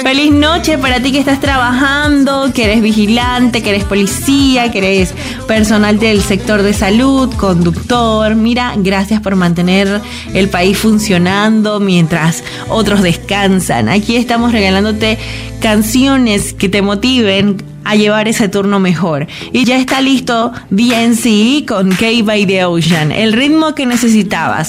Feliz noche para ti que estás trabajando, que eres vigilante, que eres policía, que eres personal del sector de salud, conductor. Mira, gracias por mantener el país funcionando mientras otros descansan. Aquí estamos regalándote canciones que te motiven a llevar ese turno mejor. Y ya está listo DNC con K by the Ocean, el ritmo que necesitabas.